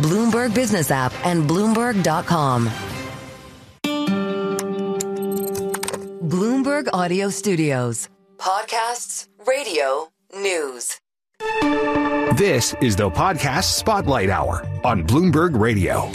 Bloomberg Business App, and Bloomberg.com. Bloomberg Audio Studios. Podcasts, radio, news. This is the Podcast Spotlight Hour on Bloomberg Radio.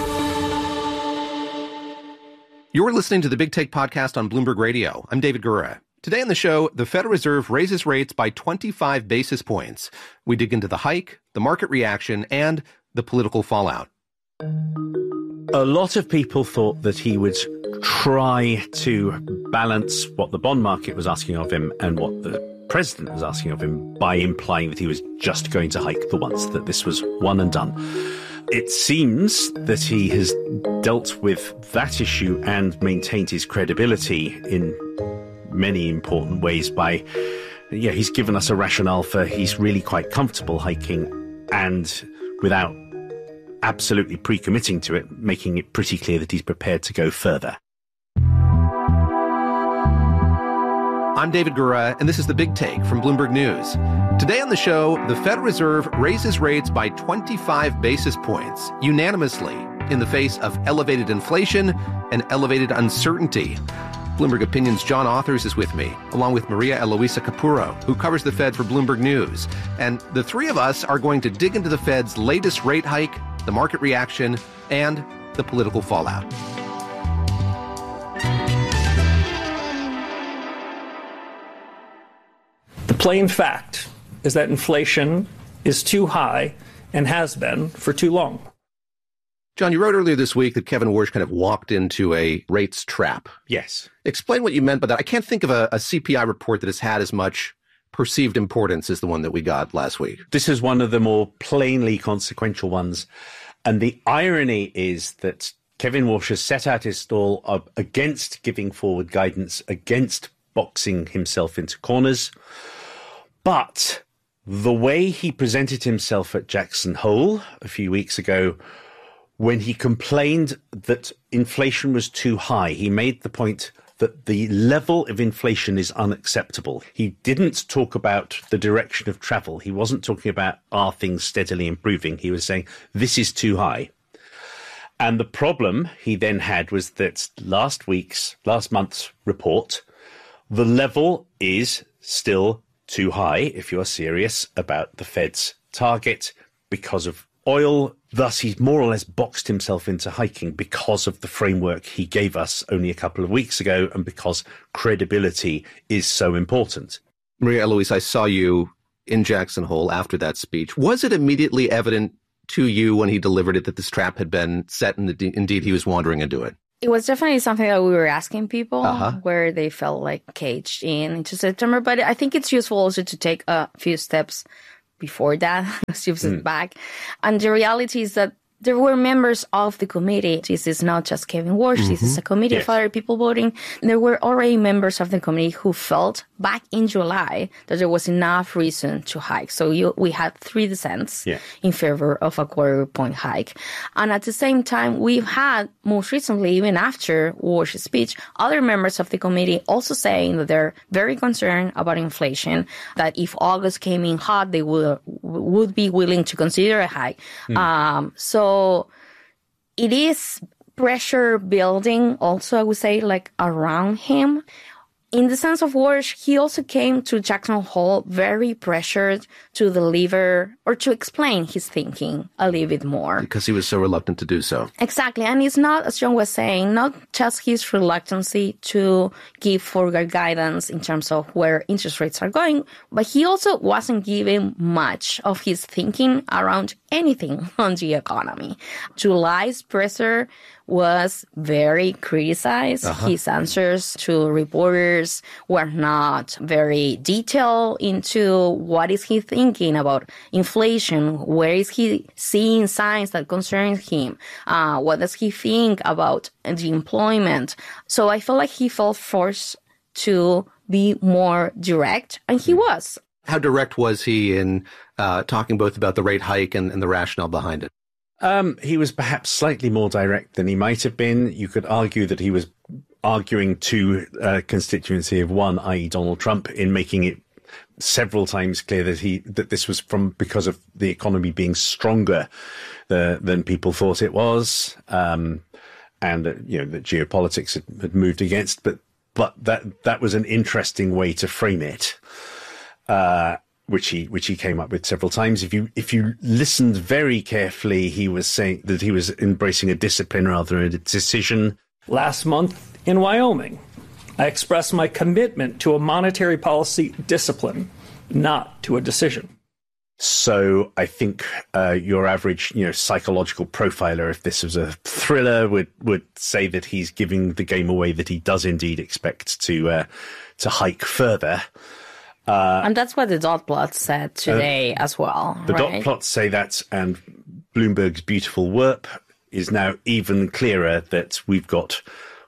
You're listening to the Big Take podcast on Bloomberg Radio. I'm David Gura. Today on the show, the Federal Reserve raises rates by 25 basis points. We dig into the hike, the market reaction, and the political fallout. A lot of people thought that he would try to balance what the bond market was asking of him and what the president was asking of him by implying that he was just going to hike the once, that this was one and done. It seems that he has dealt with that issue and maintained his credibility in many important ways by, he's given us a rationale for he's really quite comfortable hiking and without absolutely pre-committing to it, making it pretty clear that he's prepared to go further. I'm David Gura, and this is the Big Take from Bloomberg News. Today on the show, the Federal Reserve raises rates by 25 basis points unanimously in the face of elevated inflation and elevated uncertainty. Bloomberg Opinion's John Authers is with me, along with Maria Eloisa Capurro, who covers the Fed for Bloomberg News. And the three of us are going to dig into the Fed's latest rate hike, the market reaction, and the political fallout. The plain fact is that inflation is too high and has been for too long. John, you wrote earlier this week that Kevin Warsh kind of walked into a rates trap. Yes. Explain what you meant by that. I can't think of a CPI report that has had as much perceived importance as the one that we got last week. This is one of the more plainly consequential ones. And the irony is that Kevin Warsh has set out his stall against giving forward guidance, against boxing himself into corners. But the way he presented himself at Jackson Hole a few weeks ago, when he complained that inflation was too high, he made the point that the level of inflation is unacceptable. He didn't talk about the direction of travel. He wasn't talking about, are things steadily improving? He was saying, this is too high. And the problem he then had was that last month's report, the level is still too high if you're serious about the Fed's target because of oil. Thus, he's more or less boxed himself into hiking because of the framework he gave us only a couple of weeks ago and because credibility is so important. Maria Eloisa, I saw you in Jackson Hole after that speech. Was it immediately evident to you when he delivered it that this trap had been set and that indeed he was wandering into it? It was definitely something that we were asking people where they felt like caged into September. But I think it's useful also to take a few steps before that, back. And the reality is that there were members of the committee. This is not just Kevin Warsh. This is a committee of other people voting. There were already members of the committee who felt back in July that there was enough reason to hike. So we had 3 dissents in favor of a quarter-point hike. And at the same time, we've had, most recently, even after Warsh's speech, other members of the committee also saying that they're very concerned about inflation, that if August came in hot, they would be willing to consider a hike. So it is pressure building also, I would say, like around him. In the sense of Warsh, he also came to Jackson Hole very pressured to deliver or to explain his thinking a little bit more. Because he was so reluctant to do so. Exactly. And it's not, as John was saying, not just his reluctancy to give forward guidance in terms of where interest rates are going, but he also wasn't giving much of his thinking around anything on the economy. July's presser was very criticized. His answers to reporters were not very detailed into what is he thinking about inflation, where is he seeing signs that concern him, what does he think about the employment. So I feel like he felt forced to be more direct, and he was. How direct was he in talking both about the rate hike and the rationale behind it? He was perhaps slightly more direct than he might have been. You could argue that he was arguing to a constituency of one, i.e. Donald Trump, in making it several times clear that this was because of the economy being stronger than people thought it was, and that geopolitics had moved against. But that was an interesting way to frame it, which he came up with several times. If you listened very carefully, he was saying that he was embracing a discipline rather than a decision. Last month in Wyoming, I expressed my commitment to a monetary policy discipline, not to a decision. So I think your average, psychological profiler, if this was a thriller, would say that he's giving the game away, that he does indeed expect to hike further. And that's what the dot plots said today as well. The dot plots say that, and Bloomberg's beautiful WERP is now even clearer that we've got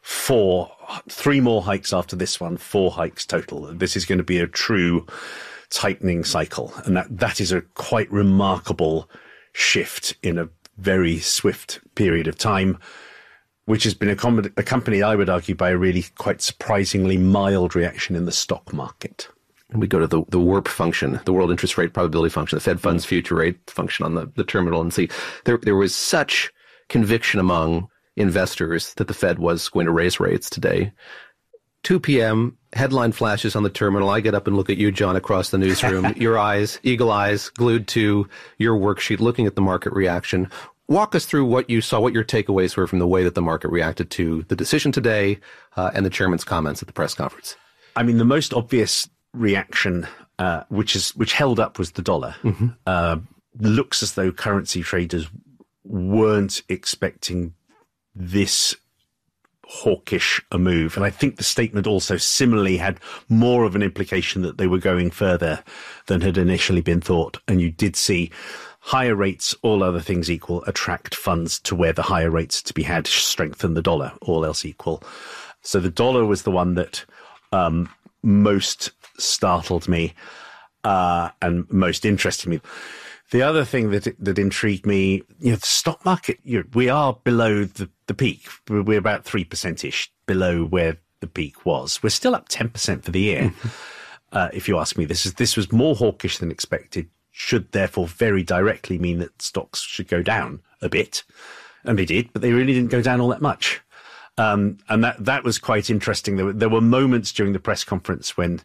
3 more hikes after this one, 4 hikes total. This is going to be a true tightening cycle, and that is a quite remarkable shift in a very swift period of time, which has been accompanied, I would argue, by a really quite surprisingly mild reaction in the stock market. And we go to the WERP function, the World Interest Rate Probability function, the Fed Funds Future Rate function on the terminal, and see there was such conviction among investors that the Fed was going to raise rates today. 2 p.m., headline flashes on the terminal. I get up and look at you, John, across the newsroom, your eyes, eagle eyes, glued to your worksheet, looking at the market reaction. Walk us through what you saw, what your takeaways were from the way that the market reacted to the decision today and the chairman's comments at the press conference. I mean, the most obvious reaction, which held up, was the dollar. Mm-hmm. Looks as though currency traders weren't expecting this hawkish a move. And I think the statement also similarly had more of an implication that they were going further than had initially been thought. And you did see higher rates, all other things equal, attract funds to where the higher rates to be had, strengthen the dollar, all else equal. So the dollar was the one that most startled me and most interested me. The other thing that intrigued me, the stock market, we are below the peak. We're about 3%-ish below where the peak was. We're still up 10% for the year. If you ask me, this was more hawkish than expected, should therefore very directly mean that stocks should go down a bit. And they did, but they really didn't go down all that much. And that was quite interesting. There were moments during the press conference when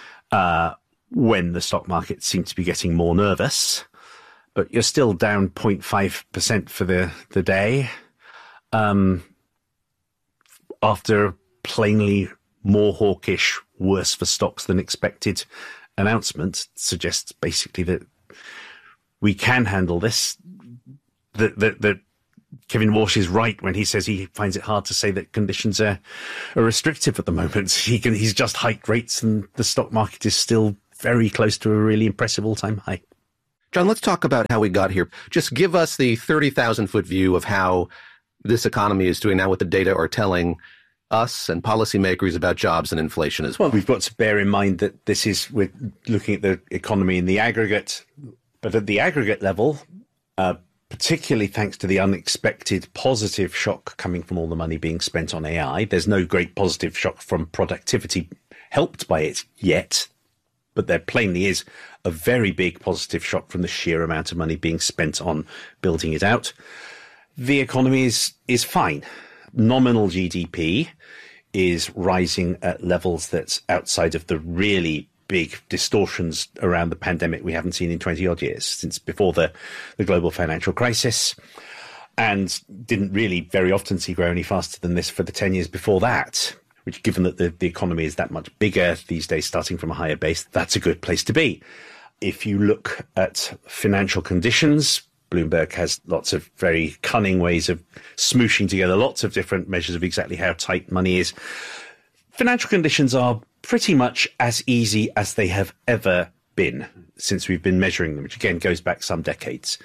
the stock market seemed to be getting more nervous. But you're still down 0.5% for the day, after plainly more hawkish, worse for stocks than expected announcement. Suggests basically that we can handle this. That Kevin Walsh is right when he says he finds it hard to say that conditions are restrictive at the moment. He's just hiked rates, and the stock market is still very close to a really impressive all-time high. John, let's talk about how we got here. Just give us the 30,000-foot view of how this economy is doing now, what the data are telling us and policymakers about jobs and inflation as well. We've got to bear in mind that we're looking at the economy in the aggregate, but at the aggregate level, particularly thanks to the unexpected positive shock coming from all the money being spent on AI, there's no great positive shock from productivity helped by it yet. But there plainly is a very big positive shock from the sheer amount of money being spent on building it out. The economy is fine. Nominal GDP is rising at levels that's outside of the really big distortions around the pandemic we haven't seen in 20-odd years, since before the global financial crisis, and didn't really very often see grow any faster than this for the 10 years before that. Which, given that the economy is that much bigger these days, starting from a higher base, that's a good place to be. If you look at financial conditions, Bloomberg has lots of very cunning ways of smooshing together lots of different measures of exactly how tight money is. Financial conditions are pretty much as easy as they have ever been since we've been measuring them, which again goes back some decades.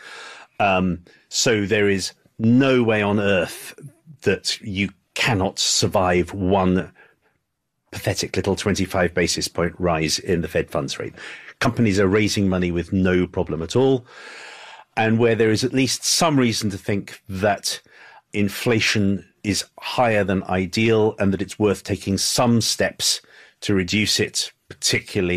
So there is no way on earth that you cannot survive one pathetic little 25 basis point rise in the Fed funds rate. Companies are raising money with no problem at all. And where there is at least some reason to think that inflation is higher than ideal and that it's worth taking some steps to reduce it, particularly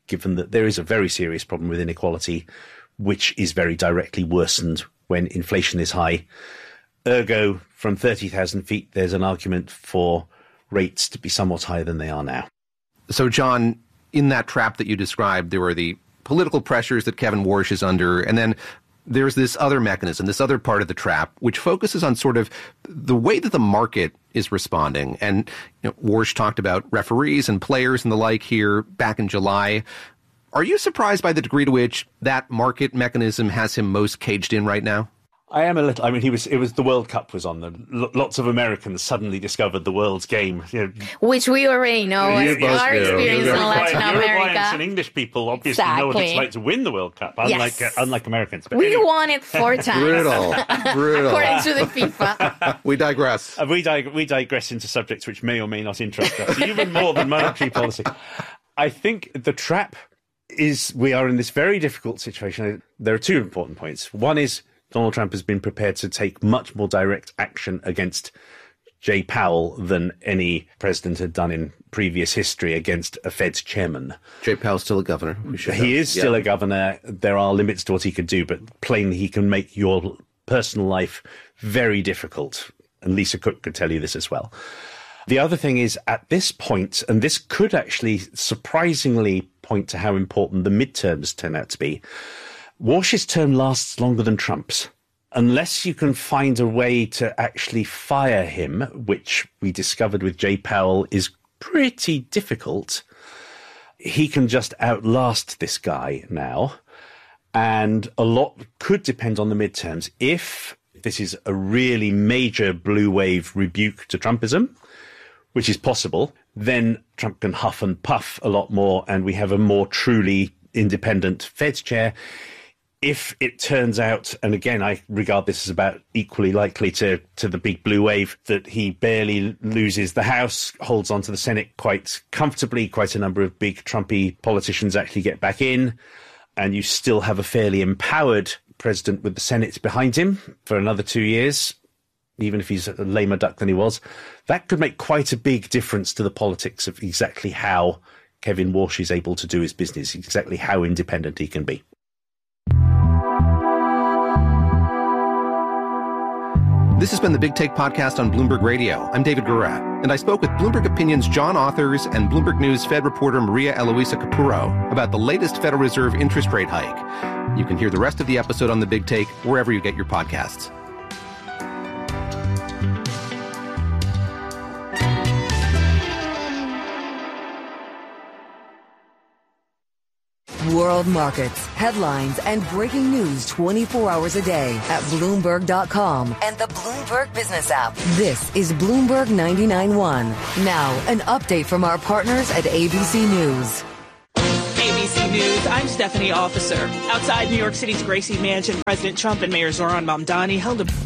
given that there is a very serious problem with inequality, which is very directly worsened when inflation is high. Ergo, from 30,000 feet, there's an argument for rates to be somewhat higher than they are now. So, John, in that trap that you described, there were the political pressures that Kevin Warsh is under, and then there's this other mechanism, this other part of the trap, which focuses on sort of the way that the market is responding. And Warsh talked about referees and players and the like here back in July. Are you surprised by the degree to which that market mechanism has him most caged in right now? I am a little. I mean, it was the World Cup was on. Lots of Americans suddenly discovered the world's game, which we already know as our experience in Latin America. Uruguayans and English people obviously know what it's like to win the World Cup, unlike Americans. But we won it 4 times. Brutal. According to the FIFA. We digress. We digress into subjects which may or may not interest us, even more than monetary policy. I think the trap is we are in this very difficult situation. There are 2 important points. One is Donald Trump has been prepared to take much more direct action against Jay Powell than any president had done in previous history against a Fed's chairman. Jay Powell's still a governor. He is still a governor. There are limits to what he could do, but plainly he can make your personal life very difficult. And Lisa Cook could tell you this as well. The other thing is, at this point, and this could actually surprisingly point to how important the midterms turn out to be, Warsh's term lasts longer than Trump's. Unless you can find a way to actually fire him, which we discovered with Jay Powell is pretty difficult, he can just outlast this guy now. And a lot could depend on the midterms. If this is a really major blue wave rebuke to Trumpism, which is possible, then Trump can huff and puff a lot more, and we have a more truly independent Fed chair. If it turns out, and again, I regard this as about equally likely to the big blue wave, that he barely loses the House, holds on to the Senate quite comfortably, quite a number of big Trumpy politicians actually get back in, and you still have a fairly empowered president with the Senate behind him for another 2 years, even if he's a lamer duck than he was, that could make quite a big difference to the politics of exactly how Kevin Warsh is able to do his business, exactly how independent he can be. This has been the Big Take podcast on Bloomberg Radio. I'm David Gura, and I spoke with Bloomberg Opinion's John Authers and Bloomberg News Fed reporter Maria Eloisa Capurro about the latest Federal Reserve interest rate hike. You can hear the rest of the episode on the Big Take wherever you get your podcasts. World markets, headlines, and breaking news 24 hours a day at Bloomberg.com and the Bloomberg Business app. This is Bloomberg 99.1. Now, an update from our partners at ABC News. ABC News, I'm Stephanie Officer. Outside New York City's Gracie Mansion, President Trump and Mayor Zohran Mamdani held a...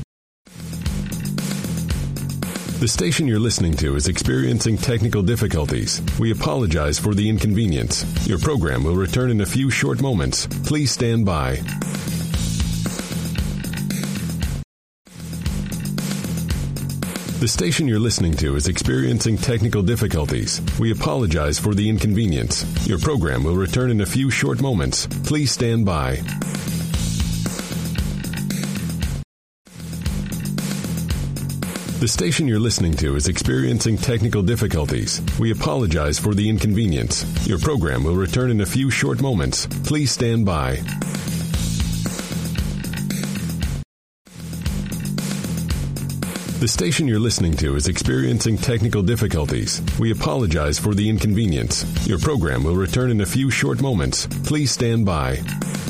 The station you're listening to is experiencing technical difficulties. We apologize for the inconvenience. Your program will return in a few short moments. Please stand by. The station you're listening to is experiencing technical difficulties. We apologize for the inconvenience. Your program will return in a few short moments. Please stand by. The station you're listening to is experiencing technical difficulties. We apologize for the inconvenience. Your program will return in a few short moments. Please stand by. The station you're listening to is experiencing technical difficulties. We apologize for the inconvenience. Your program will return in a few short moments. Please stand by.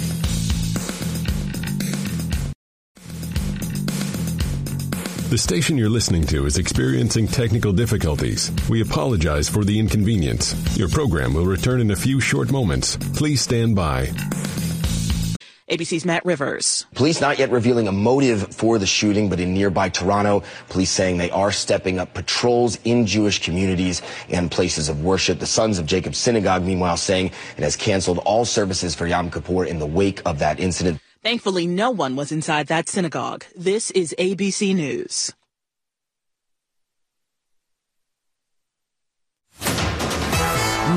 The station you're listening to is experiencing technical difficulties. We apologize for the inconvenience. Your program will return in a few short moments. Please stand by. ABC's Matt Rivers. Police not yet revealing a motive for the shooting, but in nearby Toronto, police saying they are stepping up patrols in Jewish communities and places of worship. The Sons of Jacob Synagogue, meanwhile, saying it has canceled all services for Yom Kippur in the wake of that incident. Thankfully, no one was inside that synagogue. This is ABC News.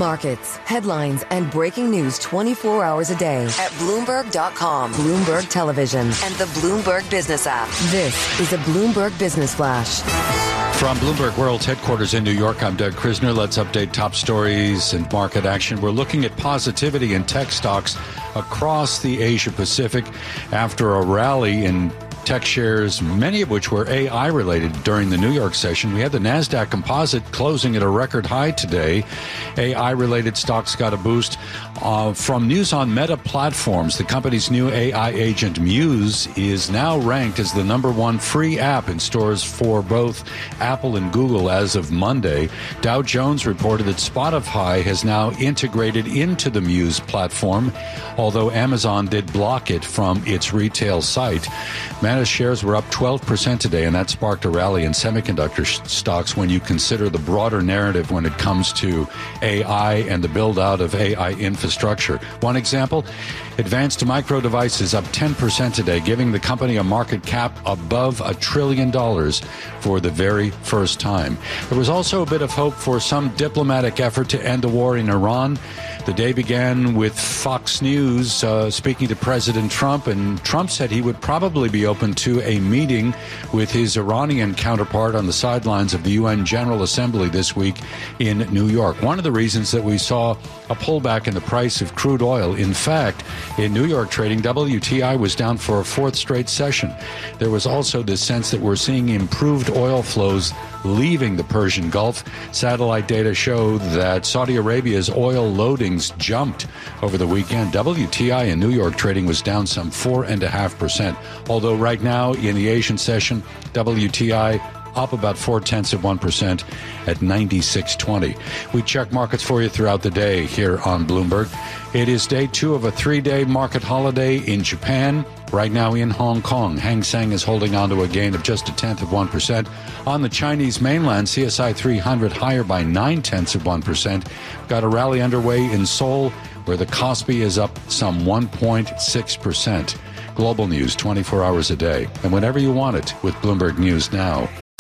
Markets, headlines, and breaking news 24 hours a day at Bloomberg.com, Bloomberg Television, and the Bloomberg Business app. This is a Bloomberg Business Flash. From Bloomberg World's headquarters in New York, I'm Doug Krisner. Let's update top stories and market action. We're looking at positivity in tech stocks across the Asia Pacific after a rally in tech shares, many of which were AI related during the New York session. We had the NASDAQ Composite closing at a record high today. AI related stocks got a boost from news on Meta Platforms. The company's new AI agent Muse is now ranked as the #1 free app in stores for both Apple and Google as of Monday. Dow Jones reported that Spotify has now integrated into the Muse platform, although Amazon did block it from its retail site. Meta shares were up 12% today, and that sparked a rally in semiconductor stocks when you consider the broader narrative when it comes to AI and the build-out of AI infrastructure. One example, Advanced Micro Devices up 10% today, giving the company a market cap above $1 trillion for the very first time. There was also a bit of hope for some diplomatic effort to end the war in Iran. The day began with Fox News speaking to President Trump, and Trump said he would probably be open to a meeting with his Iranian counterpart on the sidelines of the UN General Assembly this week in New York. One of the reasons that we saw a pullback in the price of crude oil, in fact, in New York trading, WTI was down for a fourth straight session. There was also this sense that we're seeing improved oil flows leaving the Persian Gulf. Satellite data show that Saudi Arabia's oil loadings jumped over the weekend. WTI in New York trading was down some 4.5%, although right now in the Asian session, WTI up about 0.4% at 96.20. We check markets for you throughout the day here on Bloomberg. It is day 2 of a 3-day market holiday in Japan. Right now in Hong Kong, Hang Seng is holding on to a gain of just 0.1%. On the Chinese mainland, CSI 300 higher by 0.9%. Got a rally underway in Seoul, where the Kospi is up some 1.6%. Global news 24 hours a day, and whenever you want it with Bloomberg News Now.